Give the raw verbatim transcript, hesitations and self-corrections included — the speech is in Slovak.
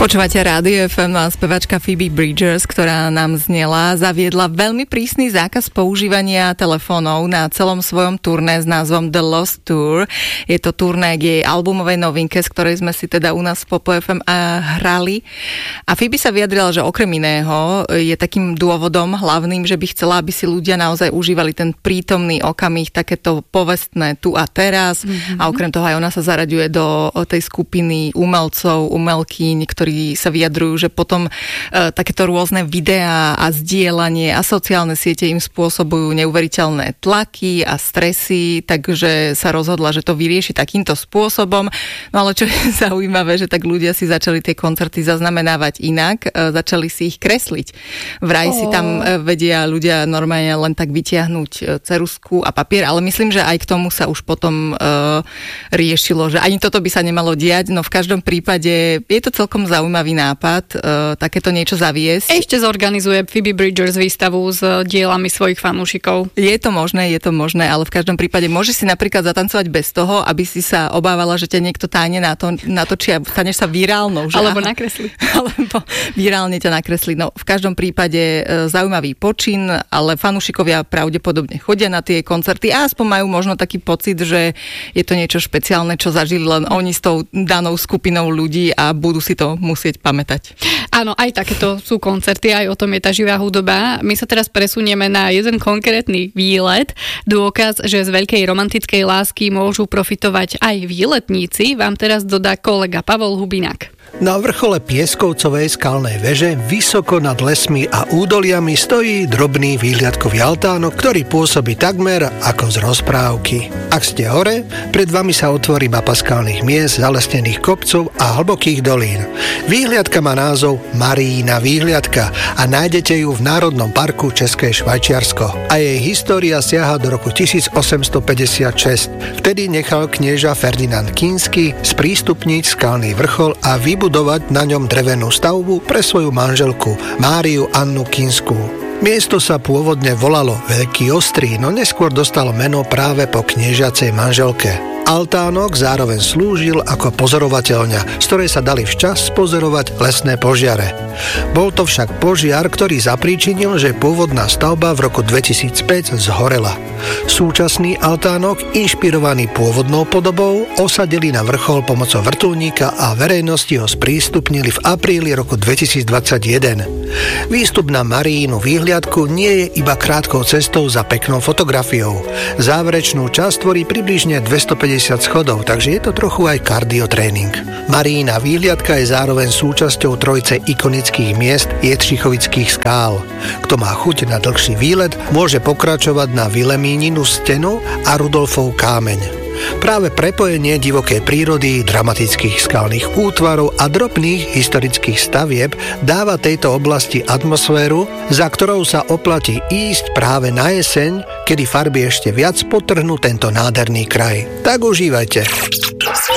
Počúvate Rádio ef em a spevačka Phoebe Bridgers, ktorá nám znela, zaviedla veľmi prísny zákaz používania telefónov na celom svojom turné s názvom The Lost Tour. Je to turné k jej albumovej novinke, z ktorej sme si teda u nás v Popo ef em hrali. A Phoebe sa vyjadrila, že okrem iného je takým dôvodom hlavným, že by chcela, aby si ľudia naozaj užívali ten prítomný okamih, takéto povestné tu a teraz. Mm-hmm. A okrem toho aj ona sa zaraďuje do tej skupiny umelcov, umelkyň, ktorí sa vyjadrujú, že potom e, takéto rôzne videá a zdieľanie a sociálne siete im spôsobujú neuveriteľné tlaky a stresy, takže sa rozhodla, že to vyrieši takýmto spôsobom. No ale čo je zaujímavé, že tak ľudia si začali tie koncerty zaznamenávať inak, e, začali si ich kresliť. Vraj oh. si tam e, vedia ľudia normálne len tak vytiahnuť ceruzku a papier, ale myslím, že aj k tomu sa už potom e, riešilo, že ani toto by sa nemalo diať, no v každom prípade je to celkom zaujímavý nápad, e, takéto niečo zaviesť. Ešte zorganizuje Phoebe Bridgers výstavu s dielami svojich fanúšikov. Je to možné, je to možné, ale v každom prípade môžeš si napríklad zatancovať bez toho, aby si sa obávala, že ťa niekto tájne na to, natočí a staneš sa virálnou. Že? Alebo nakreslí. Alebo virálne ťa nakreslí. No v každom prípade e, zaujímavý počin, ale fanúšikovia pravdepodobne chodia na tie koncerty a aspoň majú možno taký pocit, že je to niečo špeciálne, čo zažili len oni s tou danou skupinou ľudí a budú si to musieť pamätať. Áno, aj takéto sú koncerty, aj o tom je tá živá hudba. My sa teraz presunieme na jeden konkrétny výlet. Dôkaz, že z veľkej romantickej lásky môžu profitovať aj výletníci, vám teraz dodá kolega Pavol Hubinak. Na vrchole Pieskovcovej skalnej veže, vysoko nad lesmi a údoliami, stojí drobný výhliadkový altánok, ktorý pôsobí takmer ako z rozprávky. Ak ste hore, pred vami sa otvorí mapa skalných miest, zalesnených kopcov a hlbokých dolín. Výhliadka má názov Maríina výhliadka a nájdete ju v Národnom parku České Švajčiarsko. A jej história siaha do roku tisícosemstopäťdesiatšesť. Vtedy nechal knieža Ferdinand Kínsky sprístupniť skalný vrchol a vybudovať na ňom drevenú stavbu pre svoju manželku Máriu Annu Kínsku. Miesto sa pôvodne volalo Veľký Ostrý, no neskôr dostalo meno práve po kniežacej manželke. Altánok zároveň slúžil ako pozorovateľňa, z ktorej sa dali včas pozorovať lesné požiare. Bol to však požiar, ktorý zapríčinil, že pôvodná stavba v roku dvetisícpäť zhorela. Súčasný altánok, inšpirovaný pôvodnou podobou, osadili na vrchol pomocou vrtuľníka a verejnosti ho sprístupnili v apríli roku dvetisícdvadsaťjeden. Výstup na Maríinu výhliadku nie je iba krátkou cestou za peknou fotografiou. Záverečnú časť tvorí približne dvestopäťdesiat schodov, takže je to trochu aj kardiotréning. Maríina výhliadka je zároveň súčasťou trojce ikonických miest Jedřichovických skál. Kto má chuť na dlhší výlet, môže pokračovať na Vilemíninu stenu a Rudolfov kámeň. Práve prepojenie divokej prírody, dramatických skalných útvarov a drobných historických stavieb dáva tejto oblasti atmosféru, za ktorou sa oplatí ísť práve na jeseň, kedy farby ešte viac podtrhnú tento nádherný kraj. Tak užívajte.